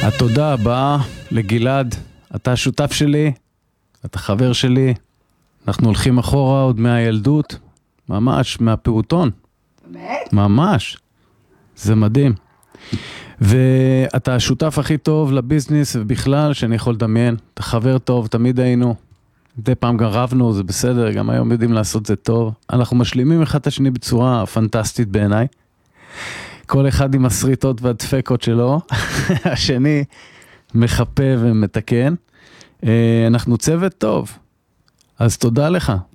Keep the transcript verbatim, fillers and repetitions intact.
התודה הבאה לגלעד, אתה השותף שלי, אתה חבר שלי, אנחנו הולכים אחורה עוד מהילדות, ממש, מהפעוטון. באמת? ממש. זה מדהים. ואתה השותף הכי טוב לביזנס ובכלל שאני יכול לדמיין. אתה חבר טוב, תמיד היינו. די פעם גם רבנו, זה בסדר, גם היום יודעים לעשות זה טוב. אנחנו משלימים אחד את השני בצורה פנטסטית בעיניי. כל אחד עם הסריטות והדפקות שלו, השני מחפה ומתקן. אנחנו צוות טוב, אז תודה לך.